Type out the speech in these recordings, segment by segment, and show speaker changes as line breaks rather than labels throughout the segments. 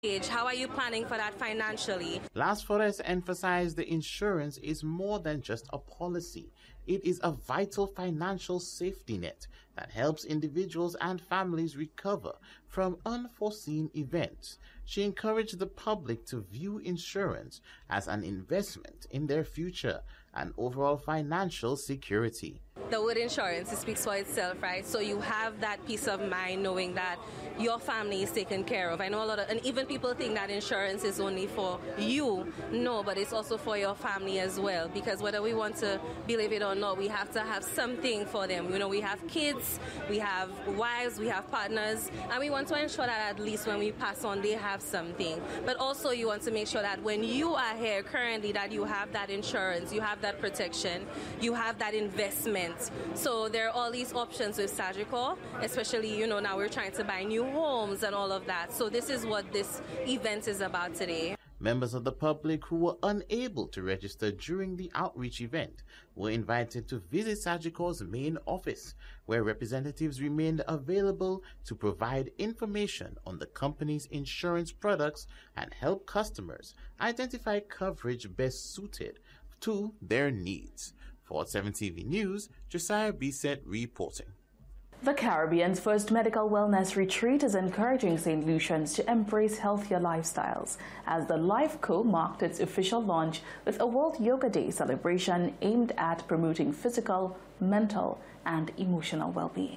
How are you planning for that financially?
Las Flores emphasized the insurance is more than just a policy. It is a vital financial safety net that helps individuals and families recover from unforeseen events. She encouraged the public to view insurance as an investment in their future and overall financial security.
The word insurance, it speaks for itself, right? So you have that peace of mind knowing that your family is taken care of. I know and even people think that insurance is only for you. No, but it's also for your family as well. Because whether we want to believe it or not, we have to have something for them. You know, we have kids, we have wives, we have partners, and we want to ensure that at least when we pass on, they have something. But also you want to make sure that when you are here currently, that you have that insurance, you have that protection, you have that investment. So there are all these options with Sagicor, especially, you know, now we're trying to buy new homes and all of that. So this is what this event is about today.
Members of the public who were unable to register during the outreach event were invited to visit Sagicor's main office, where representatives remained available to provide information on the company's insurance products and help customers identify coverage best suited to their needs. For 7 TV News, Josiah Bisset reporting.
The Caribbean's first medical wellness retreat is encouraging St. Lucians to embrace healthier lifestyles as the LifeCo marked its official launch with a World Yoga Day celebration aimed at promoting physical, mental, and emotional well-being.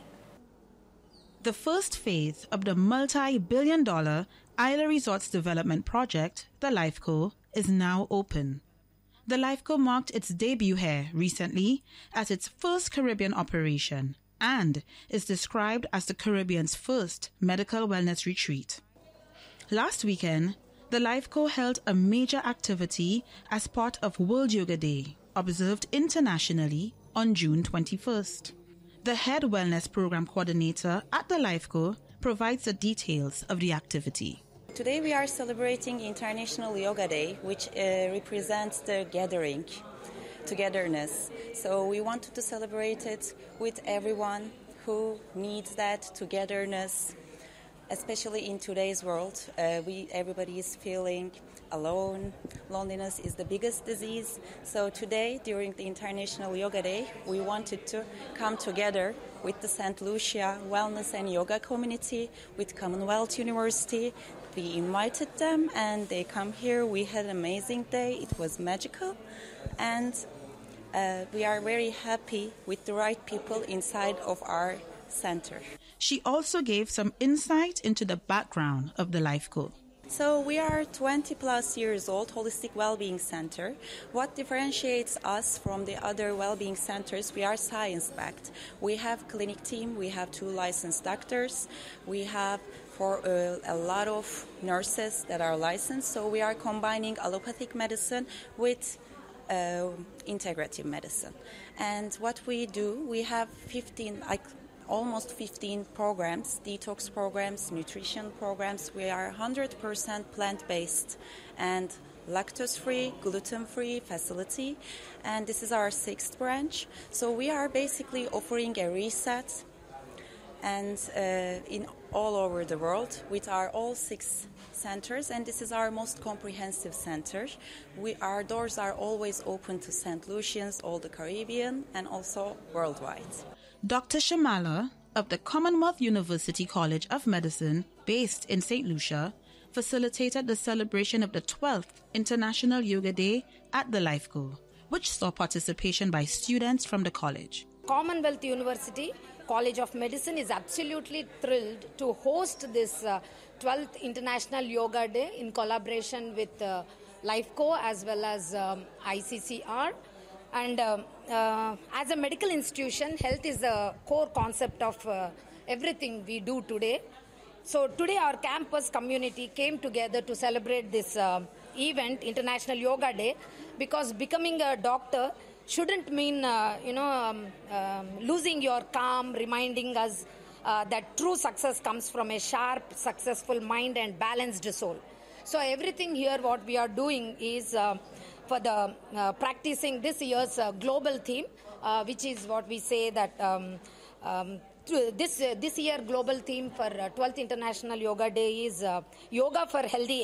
The first phase of the multi-billion-dollar Isla Resorts development project, the LifeCo, is now open. The LifeCo marked its debut here recently as its first Caribbean operation and is described as the Caribbean's first medical wellness retreat. Last weekend, the LifeCo held a major activity as part of World Yoga Day, observed internationally on June 21st. The head wellness program coordinator at the LifeCo provides the details of the activity.
Today we are celebrating International Yoga Day, which represents the gathering, togetherness. So we wanted to celebrate it with everyone who needs that togetherness, especially in today's world. Everybody is feeling alone. Loneliness is the biggest disease. So today, during the International Yoga Day, we wanted to come together with the St. Lucia Wellness and Yoga community, with Commonwealth University. We invited them and they come here. We had an amazing day. It was magical. And we are very happy with the right people inside of our center.
She also gave some insight into the background of the LifeCo.
So we are 20 plus years old, holistic well-being center. What differentiates us from the other well-being centers, we are science-backed. We have clinic team, we have 2 licensed doctors, we have a lot of nurses that are licensed. So we are combining allopathic medicine with integrative medicine. And what we do, we have almost 15 programs, detox programs, nutrition programs. We are 100% plant-based and lactose-free, gluten-free facility. And this is our 6th branch. So we are basically offering a reset and in all over the world with our all 6 centers, and this is our most comprehensive center. Our doors are always open to St. Lucians, all the Caribbean, and also worldwide.
Dr. Shamala of the Commonwealth University College of Medicine, based in St. Lucia, facilitated the celebration of the 12th International Yoga Day at the LifeCo, which saw participation by students from the college.
Commonwealth University College of Medicine is absolutely thrilled to host this 12th International Yoga Day in collaboration with LifeCo as well as ICCR. And as a medical institution, health is the core concept of everything we do today. So today our campus community came together to celebrate this event, International Yoga Day, because becoming a doctor shouldn't mean, losing your calm, reminding us that true success comes from a sharp, successful mind and balanced soul. So everything here, what we are doing is for the practicing this year's global theme, which is what we say that this year global theme for 12th International Yoga Day is Yoga for Healthy